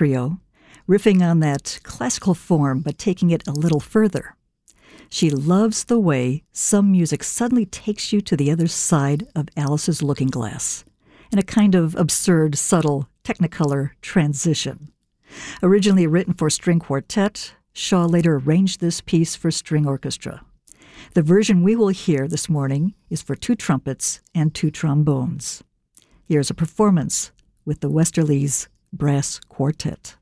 trio, riffing on that classical form but taking it a little further. She loves the way some music suddenly takes you to the other side of Alice's looking glass, in a kind of absurd, subtle, technicolor transition. Originally written for string quartet, Shaw later arranged this piece for string orchestra. The version we will hear this morning is for 2 trumpets and 2 trombones. Here's a performance with the Westerlies Brass Quartet.